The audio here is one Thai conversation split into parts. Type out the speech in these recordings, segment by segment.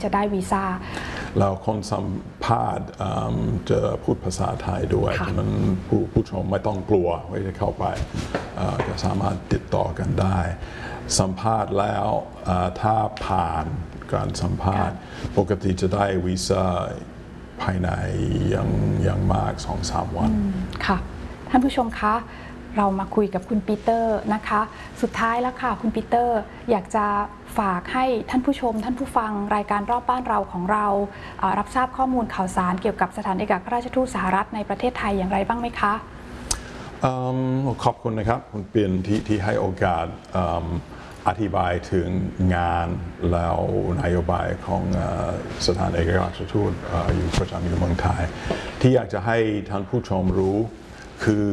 จะได้วีซ่าเราคนสัมภาษณ์จะพูดภาษาไทยด้วยฉะนั้นผู้ชมไม่ต้องกลัวว่าจะเข้าไปจะสามารถติดต่อกันได้สัมภาษณ์แล้วถ้าผ่านการสัมภาษณ์ปกติจะได้วีซ่าภายในอย่างมาก 2-3 วันค่ะท่านผู้ชมคะเรามาคุยกับคุณปีเตอร์นะคะสุดท้ายแล้วค่ะคุณปีเตอร์อยากจะฝากให้ท่านผู้ชมท่านผู้ฟังรายการรอบบ้านเราของเรารับทราบข้อมูลข่าวสารเกี่ยวกับสถานเอกอัครราชทูตสหรัฐในประเทศไทยอย่างไรบ้างไหมคะขอบคุณนะครับคุณเปียนที่ให้โอกาสอธิบายถึงงานแล้วนโยบายของสถานเอกอัครราชทูตอยู่ประจำอยู่เมืองไทยที่อยากจะให้ท่านผู้ชมรู้คือ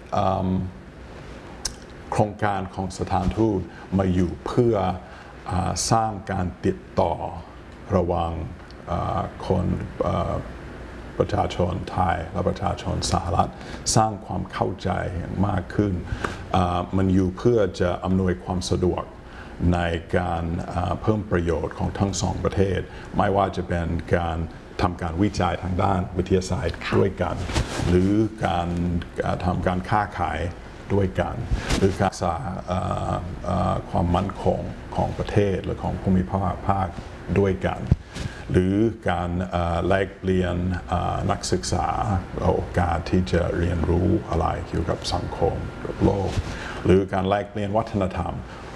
โครงการของสถานทูตมาอยู่เพื่อสร้างการติดต่อระหว่างคนประชาชนไทยและประชาชนสหรัฐสร้างความเข้าใจมากขึ้นมันอยู่เพื่อจะอำนวยความสะดวกในการเพิ่มประโยชน์ของทั้งสองประเทศไม่ว่าจะเป็นการทำการวิจัยทางด้านวิทยาศาสตร์ด้วยกันหรือการทำการค้าขายด้วยกันหรือการรักษาความมั่นคงของประเทศหรือของภูมิภาคด้วยกันหรือการแลกเปลี่ยนนักศึกษาโอกาสที่จะเรียนรู้อะไรเกี่ยวกับสังคมกับโลกหรือการแลกเปลี่ยนวัฒนธรรม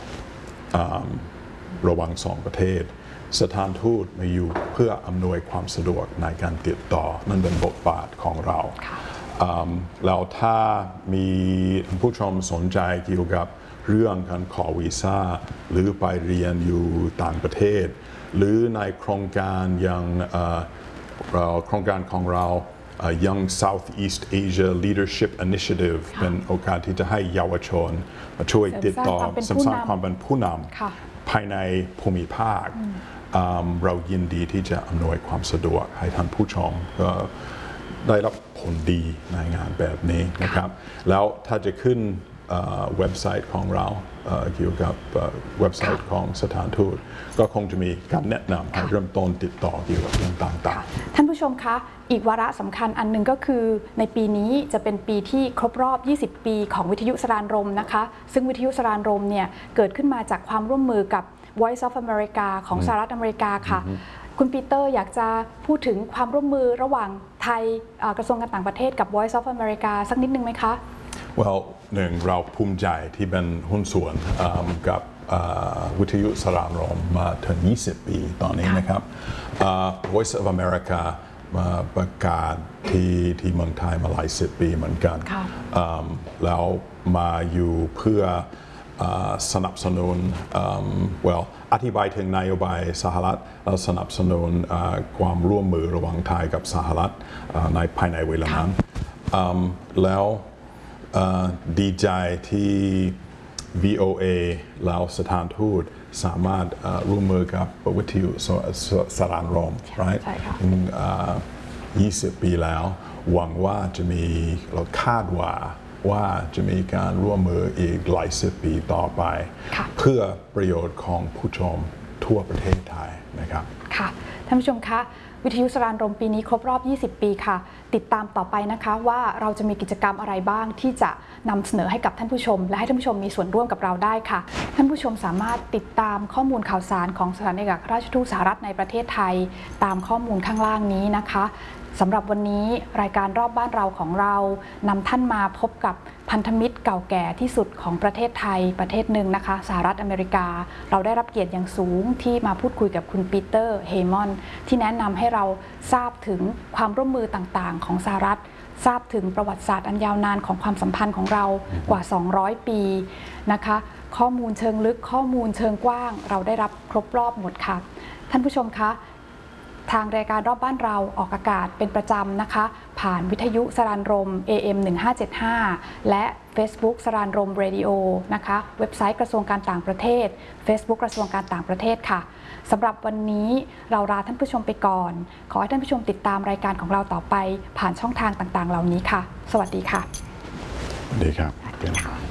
ระหว่างสองประเทศสถานทูตมาอยู่เพื่ออำนวยความสะดวกในการติดต่อนั่นเป็นบทบาทของเราแล้วถ้ามีผู้ชมสนใจเกี่ยวกับเรื่องการขอวีซ่าหรือไปเรียนอยู่ต่างประเทศหรือในโครงการอย่างโครงการของเราYoung Southeast Asia Leadership Initiative เป็นโอกาสที่จะให้เยาวชนมาช่วยติดต่อเสริมสร้างความเป็นผู้นำภายในภูมิภาคเรายินดีที่จะอำนวยความสะดวกให้ท่านผู้ชมได้รับผลดีในงานแบบนี้นะครับแล้วถ้าจะขึ้นเว็บไซต์ของเราเกี่ยวกับเว็บไซต์ของสถานทูตก็คงจะมีการแนะนำให้เริ่มต้นติดต่อเกี่ยวกับเรื่องต่างๆท่านผู้ชมคะอีกวาระสำคัญอันหนึ่งก็คือในปีนี้จะเป็นปีที่ครบรอบ20 ปีของวิทยุสรานรมนะคะซึ่งวิทยุสรานรมเนี่ยเกิดขึ้นมาจากความร่วมมือกับ Voice of America ของสหรัฐอเมริกาค่ะคุณปีเตอร์อยากจะพูดถึงความร่วมมือระหว่างไทยกระทรวงการต่างประเทศกับ Voice of America สักนิดนึงไหมคะหนึ่งเราภูมิใจที่เป็นหุ้นส่วนกับวิทยุสรานรมมาถึง20 ปีตอนนี้นะครับ Voice of America มาประกาศที่เมืองไทยมาหลาย10 ปีเหมือนกันแล้วมาอยู่เพื่อสนับสนุนอธิบายถึงนโยบายสหรัฐแล้วสนับสนุนความร่วมมือระหว่างไทยกับสหรัฐในภายในเวลานั้นแล้วดีใจที่ VOA แล้วสถานทูตสามารถร่วมมือกับวิทยุสรานรม20 ปีแล้วหวังว่าจะมีเราคาดว่าจะมีการร่วมมืออีกหลาย10 ปีต่อไปเพื่อประโยชน์ของผู้ชมทั่วประเทศไทยนะครับค่ะท่านผู้ชมคะวิทยุสรานรมปีนี้ครบรอบ20 ปีค่ะติดตามต่อไปนะคะว่าเราจะมีกิจกรรมอะไรบ้างที่จะนำเสนอให้กับท่านผู้ชมและให้ท่านผู้ชมมีส่วนร่วมกับเราได้ค่ะท่านผู้ชมสามารถติดตามข้อมูลข่าวสารของสถานเอกอัครราชทูตสหรัฐในประเทศไทยตามข้อมูลข้างล่างนี้นะคะสำหรับวันนี้รายการรอบบ้านเราของเรานำท่านมาพบกับพันธมิตรเก่าแก่ที่สุดของประเทศไทยประเทศหนึ่งนะคะสหรัฐอเมริกาเราได้รับเกียรติอย่างสูงที่มาพูดคุยกับคุณปีเตอร์เฮมอนที่แนะนำให้เราทราบถึงความร่วมมือต่างๆของสหรัฐทราบถึงประวัติศาสตร์อันยาวนานของความสัมพันธ์ของเรากว่า200 ปีนะคะข้อมูลเชิงลึกข้อมูลเชิงกว้างเราได้รับครบรอบหมดค่ะท่านผู้ชมคะทางรายการรอบบ้านเราออกอากาศเป็นประจำนะคะผ่านวิทยุสรานรม AM 1575และ Facebook สรานรมเรดิโอนะคะเว็บไซต์กระทรวงการต่างประเทศ Facebook กระทรวงการต่างประเทศค่ะสำหรับวันนี้เราลาท่านผู้ชมไปก่อนขอให้ท่านผู้ชมติดตามรายการของเราต่อไปผ่านช่องทางต่างๆเหล่านี้ค่ะสวัสดีค่ะสวัสดีครับ